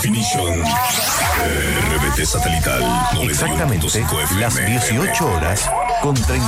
Definition. RBT Satelital. Exactamente 91.5 FM. las 18 horas con 30